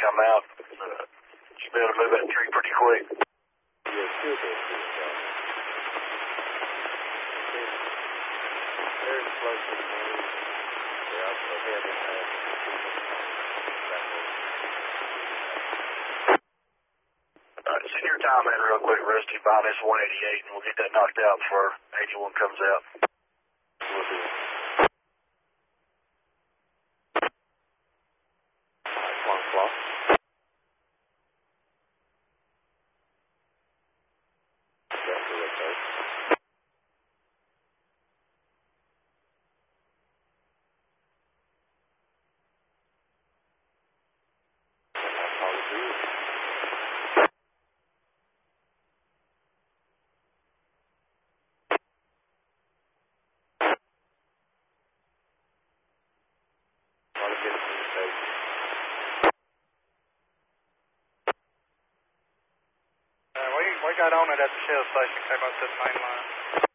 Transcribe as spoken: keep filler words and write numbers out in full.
come out. Uh, you better move that tree pretty quick. Yeah, still there. Very close to the moon. They also have in there. Alright, send your time in real quick, Rusty. Minus one eighty-eight, and we'll get that knocked out before eighty-one comes out. We'll do it. Alright, one o'clock. That's the right place. And that's all it is. Want to get it from the station. Uh, we, we got on it at the Shell station, came up to the main line.